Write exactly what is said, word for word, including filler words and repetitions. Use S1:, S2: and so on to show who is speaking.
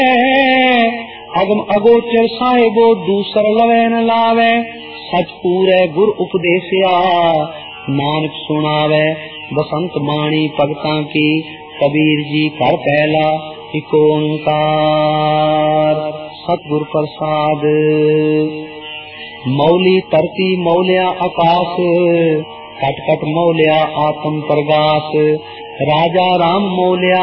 S1: अगम अगोचर साहिबो दूसर लवे न लावे, सच पूरे गुर उपदेसिया नानक सुनावे। बसंत माणी भगतां की कबीर जी कर पहला इक ओंकार। सतगुर प्रसाद। मौली धरती मौलिया आकाश, कट कट मौलिया आत्म प्रगाश। राजा राम मौलिया